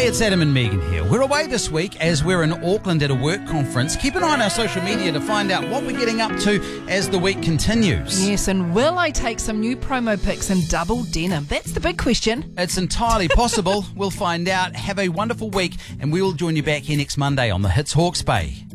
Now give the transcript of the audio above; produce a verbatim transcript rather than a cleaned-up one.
Hey, it's Adam and Megan here. We're away this week as we're in Auckland at a work conference. Keep an eye on our social media to find out what we're getting up to as the week continues. Yes, and will I take some new promo pics in double denim? That's the big question. It's entirely possible. We'll find out. Have a wonderful week, and we will join you back here next Monday on the Hits Hawke's Bay.